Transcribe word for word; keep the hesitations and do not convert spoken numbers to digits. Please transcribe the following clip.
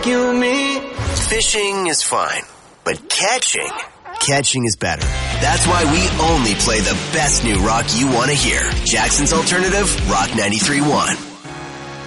rescue me. Fishing is fine, but catching, catching is better. That's why we only play the best new rock you want to hear. Jackson's Alternative, Rock ninety-three point one.